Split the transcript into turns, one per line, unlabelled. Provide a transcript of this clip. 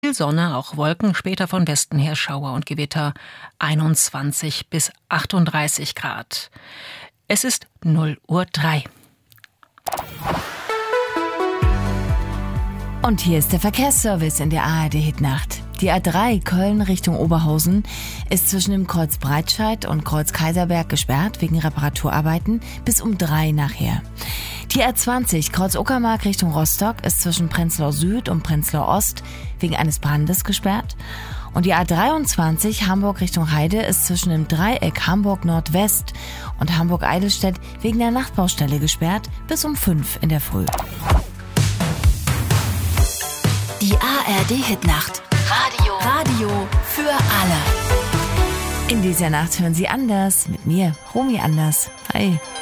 Viel Sonne, auch Wolken, später von Westen her Schauer und Gewitter, 21 bis 38 Grad. Es ist 0:03 Uhr.
Und hier ist der Verkehrsservice in der ARD-Hitnacht. Die A3 Köln Richtung Oberhausen ist zwischen dem Kreuz Breitscheid und Kreuz Kaiserberg gesperrt wegen Reparaturarbeiten bis um 3 nachher. Die A20 Kreuz Uckermark Richtung Rostock ist zwischen Prenzlau Süd und Prenzlau Ost wegen eines Brandes gesperrt. Und die A23 Hamburg Richtung Heide ist zwischen dem Dreieck Hamburg Nordwest und Hamburg Eidelstedt wegen der Nachtbaustelle gesperrt bis um 5 in der Früh.
Die ARD-Hitnacht. Radio für alle.
In dieser Nacht hören Sie Anders mit mir, Romy Anders. Hi.